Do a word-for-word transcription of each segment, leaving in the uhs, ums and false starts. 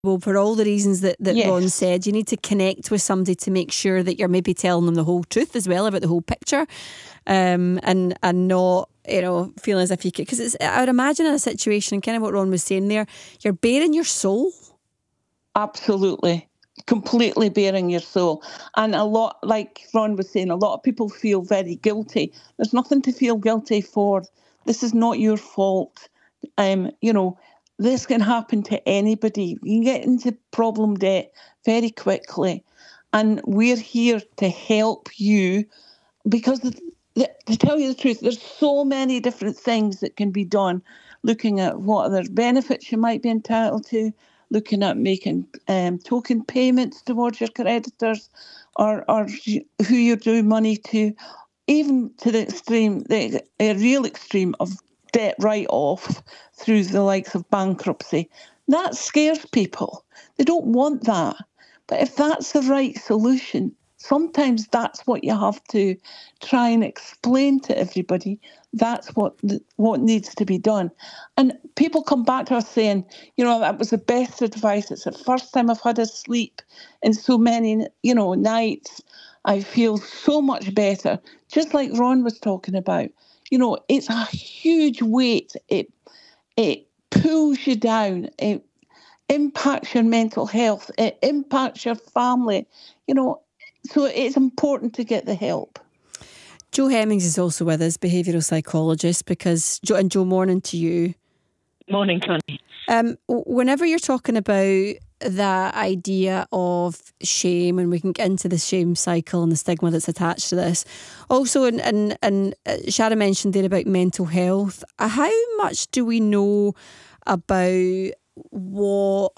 Well, for all the reasons that, that Yes. Ron said, you need to connect with somebody to make sure that you're maybe telling them the whole truth as well about the whole picture, um, and and not, you know, feeling as if you could, because it's, I would imagine in a situation, kind of what Ron was saying there, you're bearing your soul. Absolutely. Completely bearing your soul. And a lot, like Ron was saying, a lot of people feel very guilty. There's nothing to feel guilty for. This is not your fault. Um, you know, this can happen to anybody. You can get into problem debt very quickly. And we're here to help you, because the, the, to tell you the truth, there's so many different things that can be done, looking at what other benefits you might be entitled to, looking at making um, token payments towards your creditors, or, or who you're doing money to, even to the extreme, the a real extreme of debt write-off through the likes of bankruptcy. That scares people. They don't want that. But if that's the right solution, sometimes that's what you have to try and explain to everybody. That's what what needs to be done. And people come back to us saying, you know, that was the best advice. It's the first time I've had a sleep in so many, you know, nights. I feel so much better. Just like Ron was talking about. You know, it's a huge weight. It it pulls you down. It impacts your mental health. It impacts your family. You know, so it's important to get the help. Jo Hemmings is also with us, behavioural psychologist, because, Jo, and Jo, morning to you. Morning, Connie. Um, whenever you're talking about that idea of shame, and we can get into the shame cycle and the stigma that's attached to this, also, and and, and Sharon mentioned there about mental health, how much do we know about what...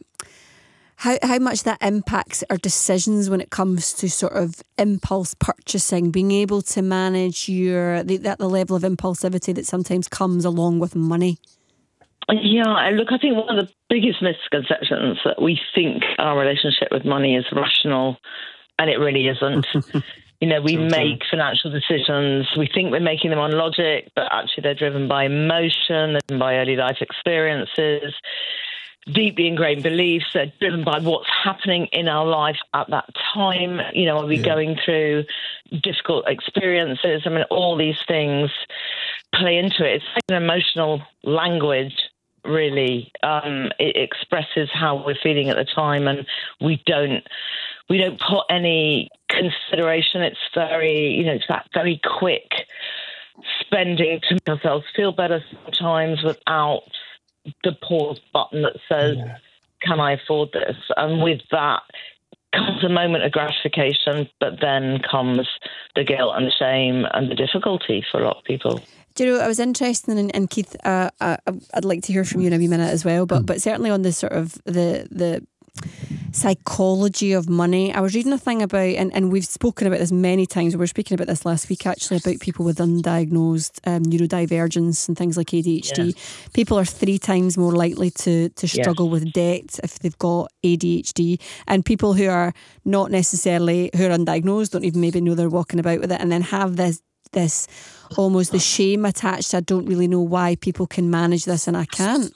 How how much that impacts our decisions when it comes to sort of impulse purchasing, being able to manage your the, that the level of impulsivity that sometimes comes along with money? Yeah, look, I think one of the biggest misconceptions that we think our relationship with money is rational, and it really isn't. You know, we make financial decisions, we think we're making them on logic, but actually they're driven by emotion, they're driven by early life experiences, deeply ingrained beliefs. They're driven by what's happening in our life at that time. You know, are we yeah. going through difficult experiences? I mean, all these things play into it. It's like an emotional language, really. Um, it expresses how we're feeling at the time, and we don't we don't put any consideration. It's very, you know, it's that very quick spending to make ourselves feel better sometimes without the pause button that says, yeah. can I afford this? And with that comes a moment of gratification, but then comes the guilt and the shame and the difficulty for a lot of people. Do you know, I was interested in, and Keith, uh, uh, I'd like to hear from you in a wee minute as well, but but certainly on the sort of the the psychology of money. I was reading a thing about, and, and we've spoken about this many times, we were speaking about this last week actually, about people with undiagnosed um, neurodivergence and things like A D H D. Yeah. People are three times more likely to, to struggle yeah. with debt if they've got A D H D, and people who are not necessarily, who are undiagnosed, don't even maybe know they're walking about with it, and then have this this almost the shame attached. I don't really know why people can manage this and I can't.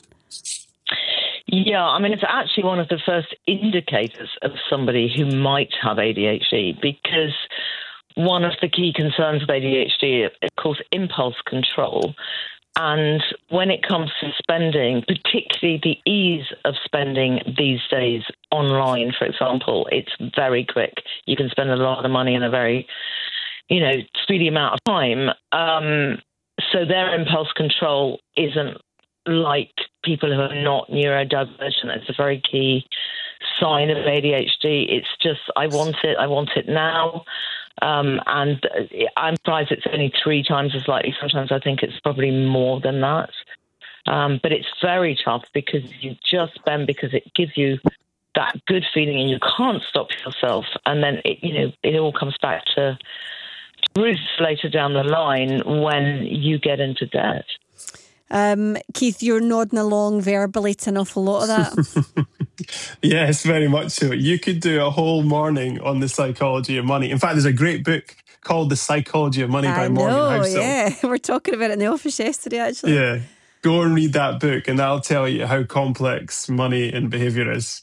Yeah, I mean, it's actually one of the first indicators of somebody who might have A D H D, because one of the key concerns with A D H D is, of course, impulse control. And when it comes to spending, particularly the ease of spending these days online, for example, it's very quick. You can spend a lot of money in a very, you know, speedy amount of time. Um, so their impulse control isn't like people who are not neurodivergent. It's a very key sign of A D H D. It's just, I want it, I want it now. Um, and I'm surprised it's only three times as likely. Sometimes I think it's probably more than that. Um, but it's very tough because you just spend because it gives you that good feeling and you can't stop yourself. And then, it, you know, it all comes back to truth later down the line when you get into debt. Um, Keith, you're nodding along verbally to an awful lot of that. Yes, very much so. You could do a whole morning on the psychology of money. In fact, there's a great book called The Psychology of Money by I Morgan know, Housel. Yeah, we were talking about it in the office yesterday, actually. Yeah. Go and read that book, and that'll tell you how complex money and behavior is.